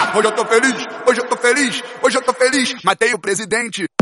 Hoje eu tô feliz, hoje eu tô feliz, hoje eu tô feliz. Matei o presidente.